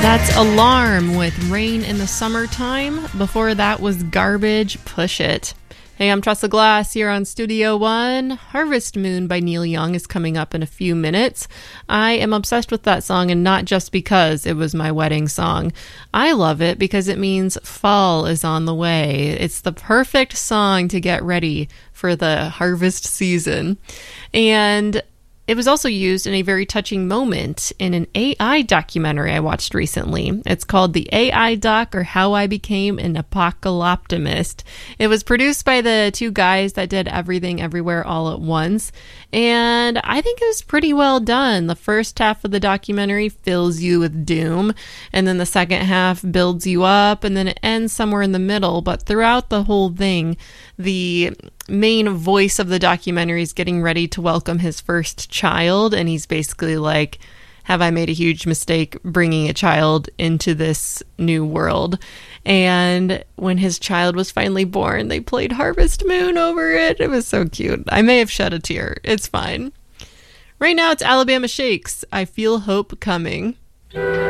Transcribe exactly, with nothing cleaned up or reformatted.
That's Alarm with Rain in the Summertime. Before that was Garbage, Push It. Hey, I'm Tressa Glass here on Studio One. Harvest Moon by Neil Young is coming up in a few minutes. I am obsessed with that song, and not just because it was my wedding song. I love it because it means fall is on the way. It's the perfect song to get ready for the harvest season. And it was also used in a very touching moment in an A I documentary I watched recently. It's called The A I Doc, or How I Became an Apocalyptimist. It was produced by the two guys that did Everything Everywhere All at Once, and I think it was pretty well done. The first half of the documentary fills you with doom, and then the second half builds you up, and then it ends somewhere in the middle. But throughout the whole thing, the main voice of the documentary is getting ready to welcome his first child, and he's basically like, have I made a huge mistake bringing a child into this new world? And when his child was finally born, they played Harvest Moon over it. It was so cute. I may have shed a tear. It's fine. Right now it's Alabama Shakes, I Feel Hope Coming.